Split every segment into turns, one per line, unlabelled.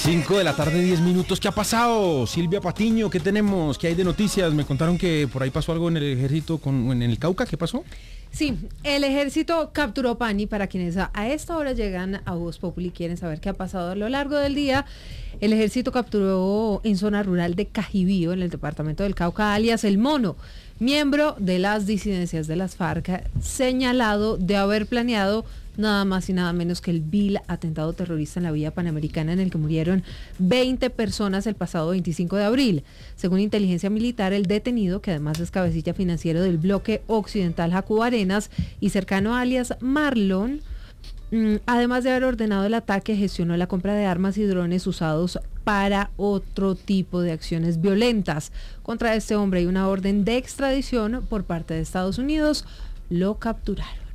5 de la tarde, 10 minutos. ¿Qué ha pasado? Silvia Patiño, ¿qué tenemos? ¿Qué hay de noticias? Me contaron que por ahí pasó algo en el ejército, en el Cauca. ¿Qué pasó?
Sí, el ejército capturó Pani. Para quienes a esta hora llegan a Voz Populi y quieren saber qué ha pasado a lo largo del día, el ejército capturó en zona rural de Cajibío, en el departamento del Cauca, alias El Mono, miembro de las disidencias de las FARC, señalado de haber planeado nada más y nada menos que el vil atentado terrorista en la vía panamericana en el que murieron 20 personas el pasado 25 de abril. Según inteligencia militar, el detenido, que además es cabecilla financiero del bloque occidental Jacobo Arenas y cercano a alias Marlon, además de haber ordenado el ataque, gestionó la compra de armas y drones usados para otro tipo de acciones violentas. Contra este hombre hay una orden de extradición por parte de Estados Unidos. Lo capturaron.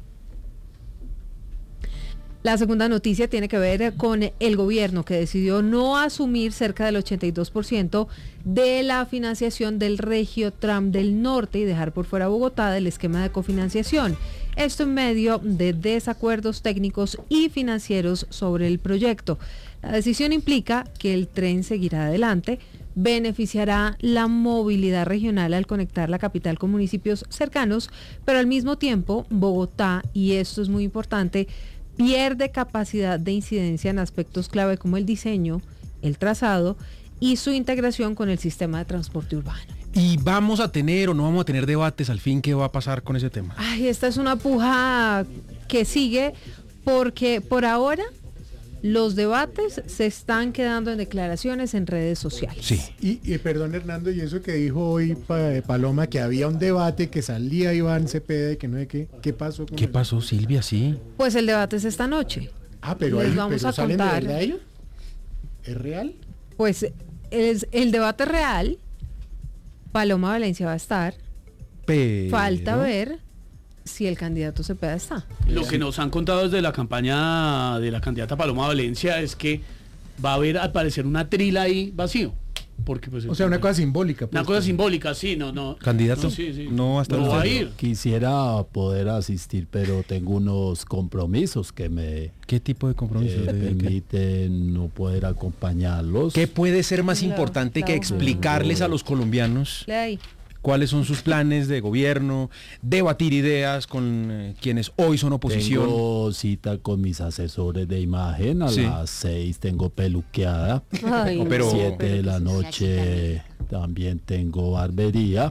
La segunda noticia tiene que ver con el gobierno, que decidió no asumir cerca del 82% de la financiación del Regio-Tram del Norte y dejar por fuera a Bogotá del esquema de cofinanciación. Esto en medio de desacuerdos técnicos y financieros sobre el proyecto. La decisión implica que el tren seguirá adelante, beneficiará la movilidad regional al conectar la capital con municipios cercanos, pero al mismo tiempo Bogotá, y esto es muy importante, pierde capacidad de incidencia en aspectos clave como el diseño, el trazado y su integración con el sistema de transporte urbano.
¿Y vamos a tener o no vamos a tener debates al fin? ¿Qué va a pasar con ese tema?
Ay, esta es una puja que sigue porque por ahora los debates se están quedando en declaraciones en redes sociales.
Sí.
Y perdón, Hernando, y eso que dijo hoy Paloma, que había un debate, que salía Iván Cepeda, que no sé qué. ¿Qué pasó con
¿Qué
eso?
pasó, Silvia? Sí.
Pues el debate es esta noche.
Ah, pero
Les
ahí
vamos
pero
a
salen
contar.
de verdad ellos. ¿Es real?
Pues el debate real. Paloma Valencia va a estar.
Pero...
Falta ver si el candidato Cepeda está.
Lo que nos han contado desde la campaña de la candidata Paloma Valencia es que va a haber al parecer una trila ahí vacío. Porque pues
O sea, una cosa simbólica.
una cosa simbólica, sí, no.
¿Candidato?
No, sí.
No, hasta
no
luego.
va a ir.
Quisiera poder asistir, pero tengo unos compromisos que me
¿Qué tipo de compromisos?
permiten no poder acompañarlos.
¿Qué puede ser más
La-
importante
la
que
hoja.
explicarles a los colombianos
Lee ahí.
cuáles son sus planes de gobierno, debatir ideas con quienes hoy son oposición?
Tengo cita con mis asesores de imagen a
Sí.
las 6, tengo peluqueada.
Ay,
Pero-
7 de la noche también tengo barbería.